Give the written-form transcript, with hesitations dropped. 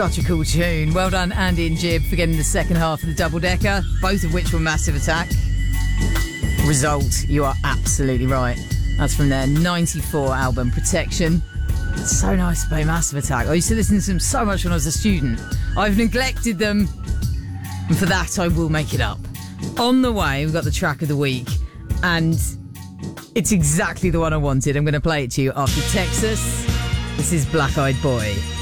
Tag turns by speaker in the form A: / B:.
A: such a cool tune. Well done, Andy and Jib, for getting the second half of the double-decker, both of which were Massive Attack. Result, you are absolutely right. That's from their 94 album, Protection. It's so nice to play Massive Attack. I used to listen to them so much when I was a student. I've neglected them, and for that I will make it up. On the way, we've got the track of the week, and it's exactly the one I wanted. I'm going to play it to you after Texas. This is Black Eyed Boy.